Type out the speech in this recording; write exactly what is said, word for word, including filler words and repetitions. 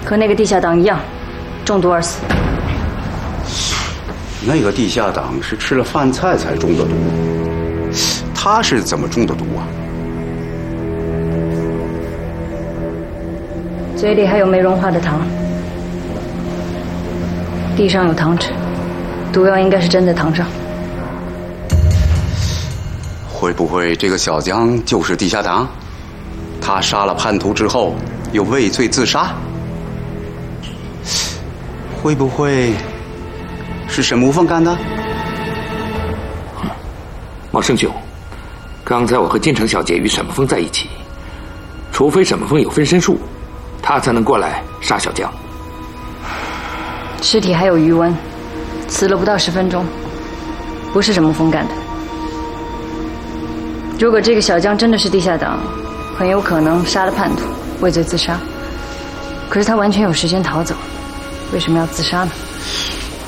和那个地下党一样，中毒而死。 那个地下党是吃了饭菜才中的毒，他是怎么中的毒啊？ 嘴里还有没融化的糖，地上有糖纸，毒药应该是真在糖上。 会不会这个小江就是地下党？他杀了叛徒之后，又畏罪自杀？会不会是沈无凤干的？ 茂生兄，刚才我和金城小姐与沈木峰在一起，除非沈木峰有分身术，他才能过来杀小江。 尸体还有余温，死了不到十分钟，不是沈木峰干的。如果这个小江真的是地下党，很有可能杀了叛徒，畏罪自杀。可是他完全有时间逃走，为什么要自杀呢？